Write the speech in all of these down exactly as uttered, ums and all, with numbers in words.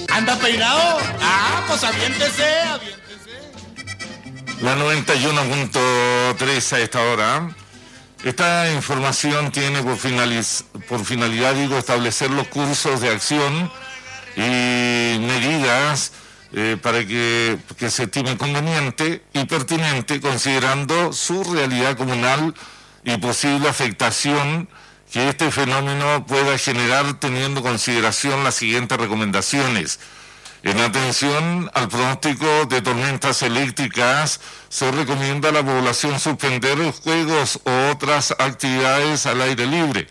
¿Anda peinado? Ah, pues aviéntese, aviéntese. La noventa y uno punto tres a esta hora. Esta información tiene por, finaliz- por finalidad, digo, establecer los cursos de acción y medidas eh, para que, que se estime conveniente y pertinente, considerando su realidad comunal y posible afectación que este fenómeno pueda generar, teniendo en consideración las siguientes recomendaciones. En atención al pronóstico de tormentas eléctricas, se recomienda a la población suspender juegos o otras actividades al aire libre.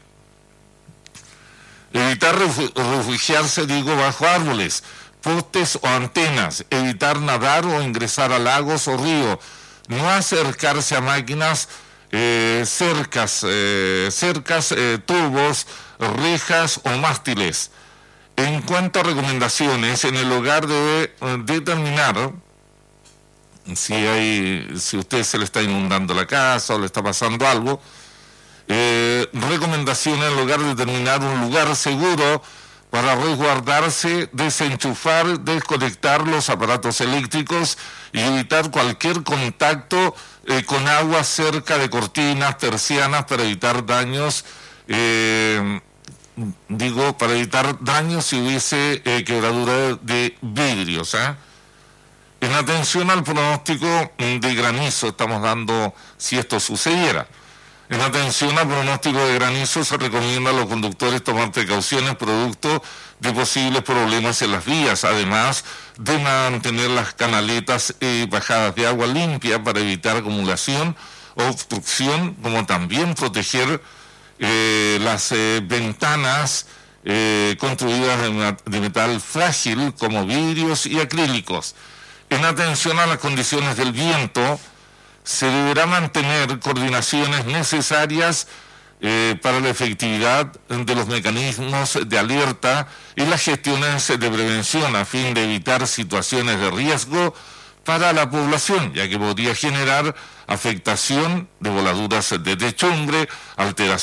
Evitar refugiarse, digo, bajo árboles, postes o antenas. Evitar nadar o ingresar a lagos o ríos. No acercarse a máquinas, eh, cercas, eh, cercas eh, tubos, rejas o mástiles. En cuanto a recomendaciones, en el hogar debe determinar si hay, si a usted se le está inundando la casa o le está pasando algo. Eh, recomendaciones en el hogar, determinar un lugar seguro para resguardarse, desenchufar, desconectar los aparatos eléctricos y evitar cualquier contacto eh, con agua cerca de cortinas, persianas, para evitar daños. Eh, digo, para evitar daños si hubiese eh, quebradura de vidrios. ¿eh? En atención al pronóstico de granizo, estamos dando si esto sucediera. En atención al pronóstico de granizo, se recomienda a los conductores tomar precauciones producto de posibles problemas en las vías, además de mantener las canaletas y bajadas de agua limpias para evitar acumulación o obstrucción, como también proteger Eh, las eh, ventanas eh, construidas de, de metal frágil como vidrios y acrílicos. En atención a las condiciones del viento, se deberá mantener coordinaciones necesarias eh, para la efectividad de los mecanismos de alerta y las gestiones de prevención a fin de evitar situaciones de riesgo para la población, ya que podría generar afectación de voladuras de techumbre, alteración